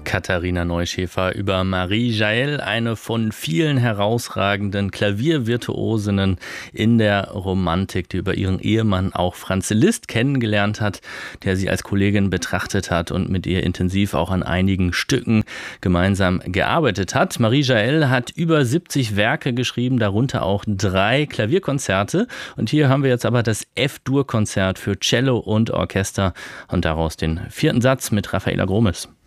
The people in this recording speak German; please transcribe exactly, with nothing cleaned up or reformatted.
Katharina Neuschäfer über Marie Jaell, eine von vielen herausragenden Klaviervirtuosinnen in der Romantik, die über ihren Ehemann auch Franz Liszt kennengelernt hat, der sie als Kollegin betrachtet hat und mit ihr intensiv auch an einigen Stücken gemeinsam gearbeitet hat. Marie Jaell hat über siebzig Werke geschrieben, darunter auch drei Klavierkonzerte. Und hier haben wir jetzt aber das F-Dur-Konzert für Cello und Orchester und daraus den vierten Satz mit Rafaela Gromes.